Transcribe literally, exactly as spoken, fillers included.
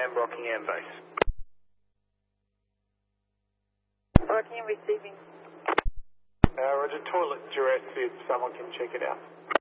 confirm Rockingham base. Rockingham receiving. Uh, Roger, toilet duress if someone can check it out.